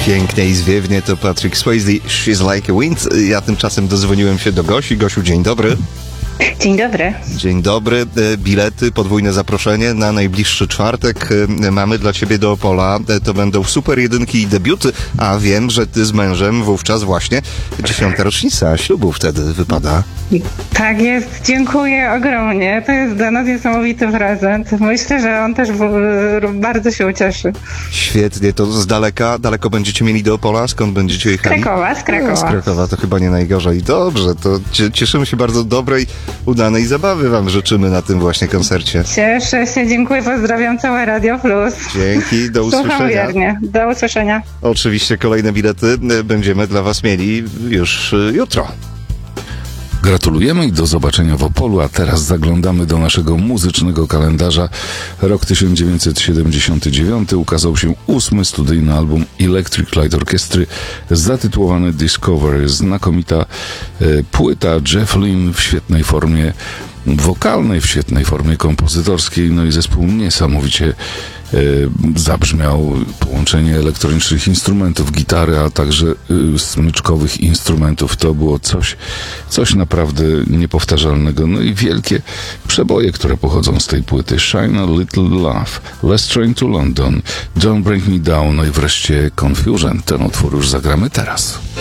Pięknie i zwiewnie to Patrick Swayze, She's Like a Wind. Ja tymczasem dozwoniłem się do Gosi. Gosiu, dzień dobry. Dzień dobry. Dzień dobry. Bilety, podwójne zaproszenie na najbliższy czwartek mamy dla ciebie do Opola. To będą super jedynki i debiuty, a wiem, że ty z mężem wówczas właśnie 10. rocznica ślubu wtedy wypada. Tak jest, dziękuję ogromnie. To jest dla nas niesamowity prezent. Myślę, że on też bardzo się ucieszy. Świetnie, to z daleko będziecie mieli do Opola? Skąd będziecie jechali? Z Krakowa. Z Krakowa to chyba nie najgorzej. Dobrze, to cieszymy się bardzo dobrej, udanej zabawy wam życzymy na tym właśnie koncercie. Cieszę się, dziękuję, pozdrawiam całe Radio Plus. Dzięki, do usłyszenia. Słucham wiernie, do usłyszenia. Oczywiście kolejne bilety będziemy dla was mieli już jutro. Gratulujemy i do zobaczenia w Opolu, a teraz zaglądamy do naszego muzycznego kalendarza. Rok 1979 ukazał się 8. studyjny album Electric Light Orchestry zatytułowany Discovery. Znakomita płyta, Jeff Lynne w świetnej formie wokalnej, w świetnej formie kompozytorskiej, no i zespół niesamowicie zabrzmiał. Połączenie elektronicznych instrumentów, gitary, a także smyczkowych instrumentów. To było coś naprawdę niepowtarzalnego. No i wielkie przeboje, które pochodzą z tej płyty. Shine a Little Love, Last Train to London, Don't Break Me Down, no i wreszcie Confusion. Ten utwór już zagramy teraz.